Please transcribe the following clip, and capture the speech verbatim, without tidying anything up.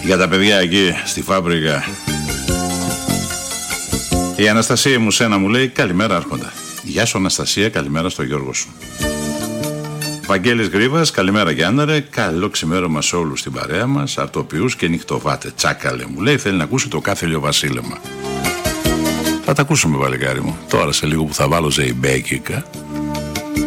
Για τα παιδιά εκεί στη φάμπρικα. Η Αναστασία μου σένα μου λέει καλημέρα άρχοντα. Γεια σου Αναστασία, καλημέρα στο Γιώργο σου. Βαγγέλης Γρήβας, καλημέρα Γιάνναρε. Καλό ξημέρωμα σε όλους στην παρέα μας. Αρτοποιούς και νυχτοβάτε. Τσάκαλε μου λέει, θέλει να ακούσει το κάθε ηλιοβασίλεμα. Θα τα ακούσουμε παλικάρι μου. Τώρα σε λίγο που θα βάλω ζεϊμπέκικα.